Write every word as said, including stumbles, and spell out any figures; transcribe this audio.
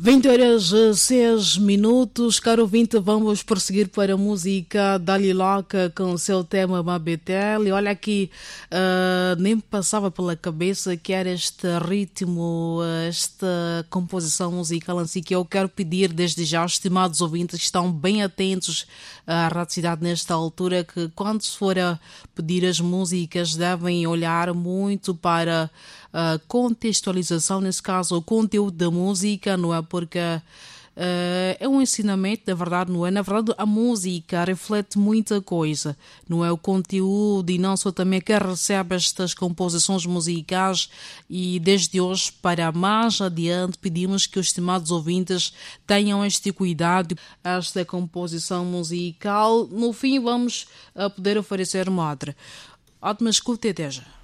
vinte horas e seis minutos, caro ouvinte, vamos prosseguir para a música da Liloca com o seu tema Mabetel. E olha aqui, uh, nem me passava pela cabeça que era este ritmo, esta composição musical em si, que eu quero pedir desde já aos estimados ouvintes que estão bem atentos à Rádio Cidade nesta altura, que quando se for a pedir as músicas devem olhar muito para a contextualização, nesse caso o conteúdo da música, não é? Porque uh, é um ensinamento, na verdade, não é? Na verdade, a música reflete muita coisa, não é? O conteúdo e não só também quem recebe estas composições musicais. E desde hoje para mais adiante pedimos que os estimados ouvintes tenham este cuidado, esta composição musical. No fim vamos uh, poder oferecer uma outra. Ótima escuta e até já.